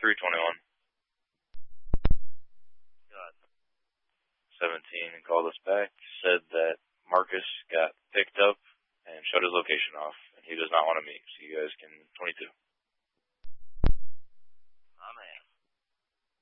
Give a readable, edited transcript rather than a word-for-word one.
321. Got 17 and called us back, said that Marcus got picked up and shut his location off, and he does not want to meet. So you guys can 22.